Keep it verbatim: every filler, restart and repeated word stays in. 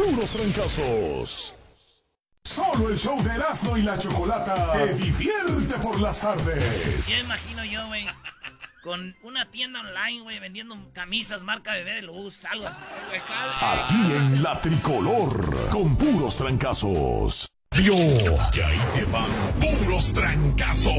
puros trancazos. Solo el show de Erasmo y la Chocolata te divierte por las tardes. Ya imagino yo, güey, con una tienda online, güey, vendiendo camisas marca Bebé de Luz, algo así. Aquí en La Tricolor, con puros trancazos. Yo, y ahí te van puros trancazos.